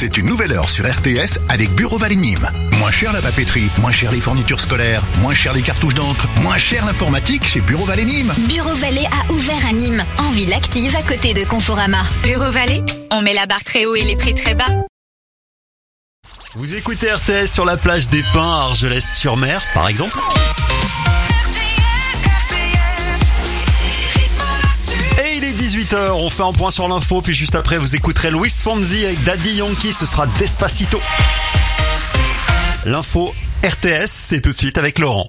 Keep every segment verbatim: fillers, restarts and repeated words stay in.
C'est une nouvelle heure sur R T S avec Bureau Vallée Nîmes. Moins cher la papeterie, moins cher les fournitures scolaires, moins cher les cartouches d'encre, moins cher l'informatique chez Bureau Vallée Nîmes. Bureau Vallée a ouvert à Nîmes, en ville active à côté de Conforama. Bureau Vallée, on met la barre très haut et les prix très bas. Vous écoutez R T S sur la plage des Pins à Argelès-sur-Mer, par exemple. Et il est dix-huit heures, on fait un point sur l'info, puis juste après vous écouterez Luis Fonsi avec Daddy Yankee, ce sera Despacito. L'info R T S, c'est tout de suite avec Laurent.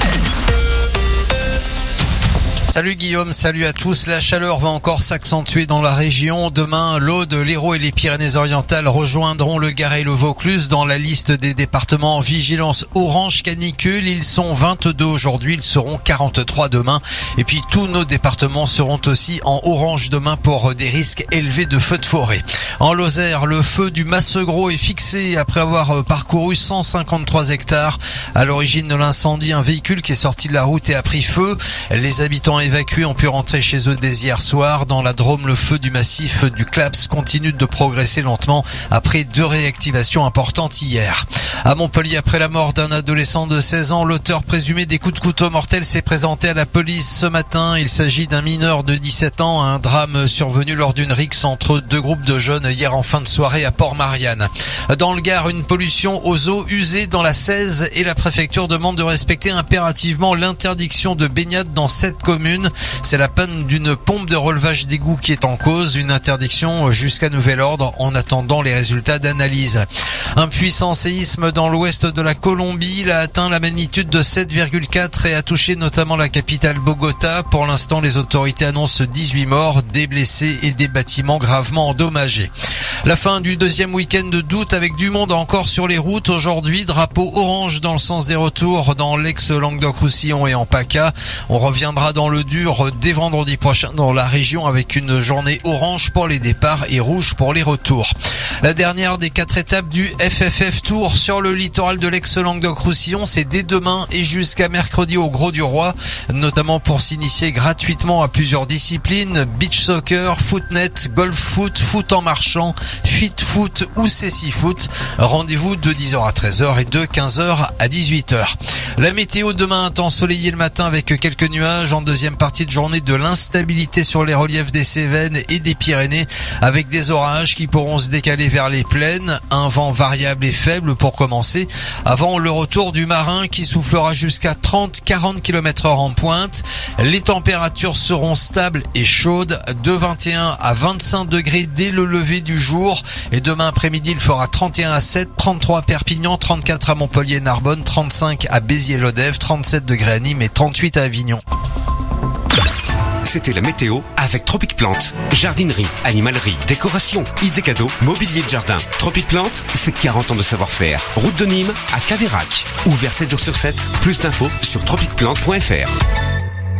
Salut Guillaume, salut à tous. La chaleur va encore s'accentuer dans la région. Demain, l'Aude, l'Hérault et les Pyrénées-Orientales rejoindront le Gard et le Vaucluse dans la liste des départements en vigilance orange canicule. Ils sont vingt-deux aujourd'hui, ils seront quarante-trois demain. Et puis tous nos départements seront aussi en orange demain pour des risques élevés de feux de forêt. En Lozère, le feu du Massegros est fixé après avoir parcouru cent cinquante-trois hectares. À l'origine de l'incendie, un véhicule qui est sorti de la route et a pris feu. Les habitants évacués ont pu rentrer chez eux dès hier soir. Dans la Drôme, le feu du massif du Claps continue de progresser lentement après deux réactivations importantes hier. À Montpellier, après la mort d'un adolescent de seize ans, l'auteur présumé des coups de couteau mortels s'est présenté à la police ce matin. Il s'agit d'un mineur de dix-sept ans, un drame survenu lors d'une rixe entre deux groupes de jeunes hier en fin de soirée à Port-Marianne. Dans le Gard, une pollution aux eaux usées dans la Cèze et la préfecture demande de respecter impérativement l'interdiction de baignade dans cette commune. C'est la panne d'une pompe de relevage d'égout qui est en cause, une interdiction jusqu'à nouvel ordre en attendant les résultats d'analyse. Un puissant séisme dans l'ouest de la Colombie, il a atteint la magnitude de sept virgule quatre et a touché notamment la capitale Bogota. Pour l'instant, les autorités annoncent dix-huit morts, des blessés et des bâtiments gravement endommagés. La fin du deuxième week-end d'août avec du monde encore sur les routes. Aujourd'hui, drapeau orange dans le sens des retours dans l'ex-Languedoc-Roussillon et en PACA. On reviendra dans le dur dès vendredi prochain dans la région avec une journée orange pour les départs et rouge pour les retours. La dernière des quatre étapes du F F F Tour sur le littoral de l'ex-Languedoc-Roussillon, c'est dès demain et jusqu'à mercredi au Gros-du-Roi, notamment pour s'initier gratuitement à plusieurs disciplines, beach soccer, footnet, golf foot, foot en marchant, fit foot ou céci foot. Rendez-vous de dix heures à treize heures et de quinze heures à dix-huit heures. La météo demain, un temps ensoleillé le matin avec quelques nuages. En deuxième partie de journée, de l'instabilité sur les reliefs des Cévennes et des Pyrénées avec des orages qui pourront se décaler vers les plaines. Un vent variable et faible pour commencer avant le retour du marin qui soufflera jusqu'à trente à quarante kilomètres heure en pointe. Les températures seront stables et chaudes de vingt et un à vingt-cinq degrés dès le lever du jour. Et demain après-midi, il fera trente et un à sept, trente-trois à Perpignan, trente-quatre à Montpellier-Narbonne, trente-cinq à Béziers-Lodève, trente-sept degrés à Nîmes et trente-huit à Avignon. C'était la météo avec Tropic Plante. Jardinerie, animalerie, décoration, idées cadeaux, mobilier de jardin. Tropic Plante, c'est quarante ans de savoir-faire. Route de Nîmes à Caveyrac. Ouvert sept jours sur sept. Plus d'infos sur tropic plante point f r.